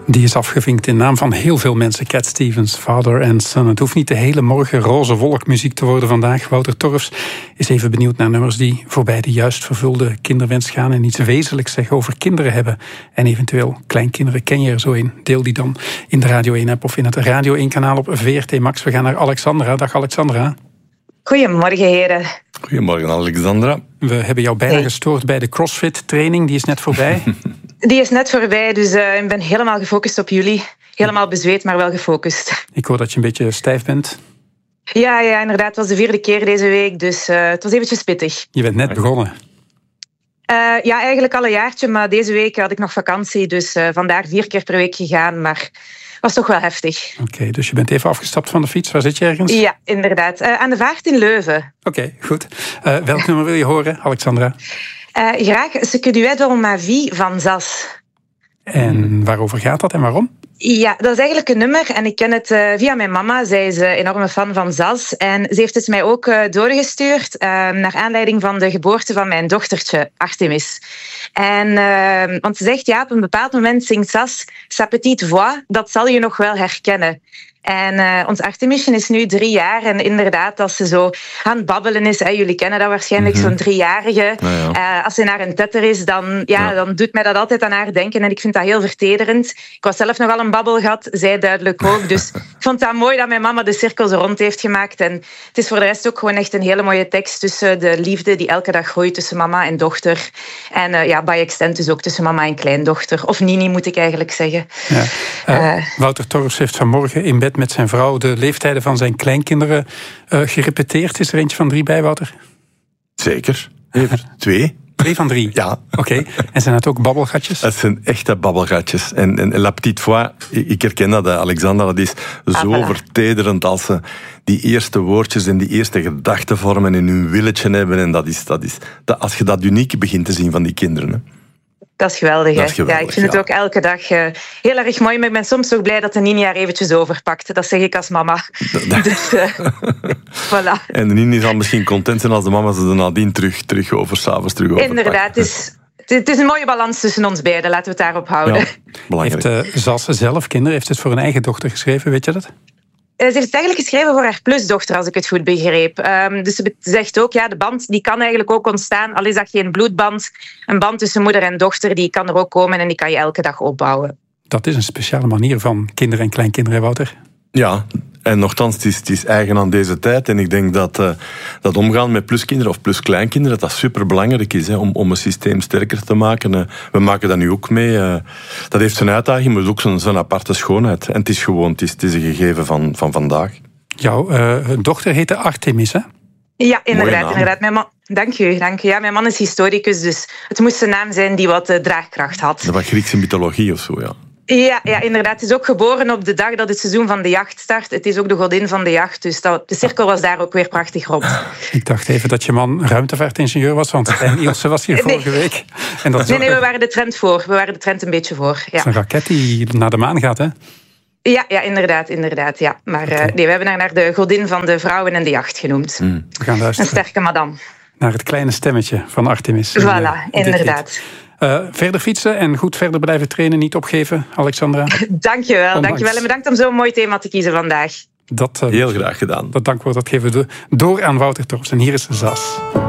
Die is afgevinkt in naam van heel veel mensen. Cat Stevens, Father and Son. Het hoeft niet de hele morgen roze wolkmuziek te worden vandaag. Wouter Torfs is even benieuwd naar nummers die voorbij de juist vervulde kinderwens gaan en iets wezenlijks zeggen over kinderen hebben en eventueel kleinkinderen. Ken je er zo een? Deel die dan in de Radio 1-app of in het Radio 1-kanaal op VRT Max. We gaan naar Alexandra. Dag Alexandra. Goedemorgen, heren. Goedemorgen, Alexandra. We hebben jou bijna gestoord bij de CrossFit-training. Die is net voorbij. Die is net voorbij, dus ik ben helemaal gefocust op jullie. Helemaal bezweet, maar wel gefocust. Ik hoor dat je een beetje stijf bent. Ja, inderdaad. Het was de 4e keer deze week, dus het was eventjes pittig. Je bent net begonnen. Ja, eigenlijk al een jaartje, maar deze week had ik nog vakantie. Dus vandaar 4 keer per week gegaan, maar was toch wel heftig. Oké, dus je bent even afgestapt van de fiets. Waar zit je ergens? Ja, inderdaad. Aan de Vaart in Leuven. Oké, goed. Welk nummer wil je horen, Alexandra? Graag Ce que tu es dans ma vie van Zas. En waarover gaat dat en waarom? Ja, dat is eigenlijk een nummer en ik ken het via mijn mama. Zij is een enorme fan van Zas en ze heeft het mij ook doorgestuurd naar aanleiding van de geboorte van mijn dochtertje, Artemis. En, want ze zegt, ja, op een bepaald moment zingt Zas sa petite voix, dat zal je nog wel herkennen. En ons Artemisje is nu 3 jaar en inderdaad, als ze zo aan het babbelen is, jullie kennen dat waarschijnlijk, zo'n 3-jarige. Ja. Als ze naar een tetter is, dan doet mij dat altijd aan haar denken en ik vind dat heel vertederend. Ik was zelf nogal een babbelgat, zij duidelijk ook. Dus ik vond dat mooi dat mijn mama de cirkel zo rond heeft gemaakt. En het is voor de rest ook gewoon echt een hele mooie tekst tussen de liefde die elke dag groeit tussen mama en dochter. En by extent dus ook tussen mama en kleindochter. Of Nini, moet ik eigenlijk zeggen. Ja. Wouter Torfs heeft vanmorgen in bed met zijn vrouw de leeftijden van zijn kleinkinderen gerepeteerd. Is er eentje van 3 bij, Wouter? Zeker. 2. 2 van 3? Ja. Oké. En zijn het ook babbelgatjes? Het zijn echte babbelgatjes. En La Petite Voix, ik herken dat, Alexandra, dat is zo vertederend als ze die eerste woordjes en die eerste gedachten vormen en hun willetje hebben. En dat is als je dat uniek begint te zien van die kinderen. Hè. Dat is geweldig, hè? Dat is geweldig, ja, ik vind het ook elke dag heel erg mooi. Maar ik ben soms ook blij dat de Nini haar eventjes overpakt. Dat zeg ik als mama. Dus, voilà. En de Nini zal misschien content zijn als de mama ze er nadien terug overpakt. Inderdaad, het is een mooie balans tussen ons beiden. Laten we het daarop houden. Ja, belangrijk. Heeft Zas zelf kinderen? Heeft het voor een eigen dochter geschreven, weet je dat? Ze heeft het eigenlijk geschreven voor haar plusdochter, als ik het goed begreep. Dus ze zegt ook, ja, de band die kan eigenlijk ook ontstaan. Al is dat geen bloedband. Een band tussen moeder en dochter, die kan er ook komen en die kan je elke dag opbouwen. Dat is een speciale manier van kinderen en kleinkinderen, Wouter. Ja, en nochtans, het is eigen aan deze tijd. En ik denk dat omgaan met pluskinderen of pluskleinkinderen, dat superbelangrijk is, hè, om een systeem sterker te maken. We maken dat nu ook mee. Dat heeft zijn uitdaging, maar ook zijn aparte schoonheid. En het is gewoon, het is een gegeven van vandaag. Jouw dochter heette Artemis, hè? Ja, inderdaad. Dank u. Ja, mijn man is historicus, dus het moest een naam zijn die wat draagkracht had. Dat was Griekse mythologie of zo, ja. Ja, inderdaad. Het is ook geboren op de dag dat het seizoen van de jacht start. Het is ook de godin van de jacht, dus de cirkel was daar ook weer prachtig rond. Ik dacht even dat je man ruimtevaartingenieur was, want Ilse was hier vorige week. En dat nee, we waren de trend voor. We waren de trend een beetje voor. Ja. Het is een raket die naar de maan gaat, hè? Ja, inderdaad. Ja. Maar we hebben haar naar de godin van de vrouwen en de jacht genoemd. We gaan luisteren. Een sterke madame. Naar het kleine stemmetje van Artemis. Voilà, inderdaad. Verder fietsen en goed verder blijven trainen, niet opgeven, Alexandra. Dankjewel. En bedankt om zo'n mooi thema te kiezen vandaag. Heel graag gedaan. Dat dankwoord dat geven we door aan Wouter Torfs. En hier is Zas.